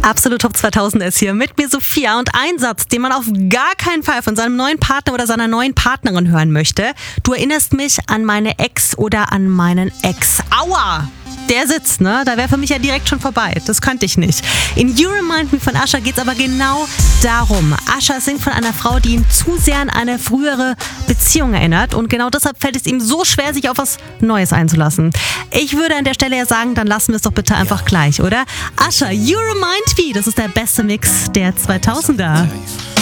Absolut Top 2000 ist hier mit mir Sophia und ein Satz, den man auf gar keinen Fall von seinem neuen Partner oder seiner neuen Partnerin hören möchte. Du erinnerst mich an meine Ex oder an meinen Ex. Aua! Der sitzt, ne? Da wäre für mich ja direkt schon vorbei. Das könnte ich nicht. In You Remind Me von Usher geht es aber genau darum. Usher singt von einer Frau, die ihn zu sehr an eine frühere Beziehung erinnert. Und genau deshalb fällt es ihm so schwer, sich auf was Neues einzulassen. Ich würde an der Stelle ja sagen, dann lassen wir es doch bitte einfach gleich, oder? Usher, You Remind Me, das ist der beste Mix der 2000er.